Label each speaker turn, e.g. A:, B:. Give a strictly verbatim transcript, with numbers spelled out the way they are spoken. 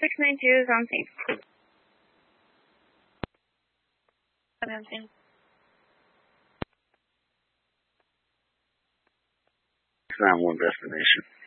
A: six nine two is on scene. On scene.
B: nine one destination.